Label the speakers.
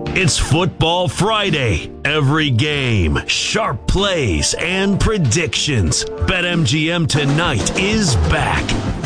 Speaker 1: It's Football Friday. Every game, sharp plays, and predictions. BetMGM tonight is back.